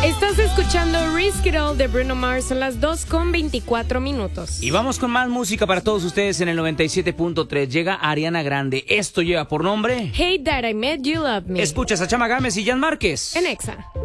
Estás escuchando Risk It All de Bruno Mars, son las 2:24. Y vamos con más música para todos ustedes en el 97.3. Llega Ariana Grande. Esto lleva por nombre Hate That I Made You Love Me. Escuchas a Chama Gámez y Jan Márquez En Exa.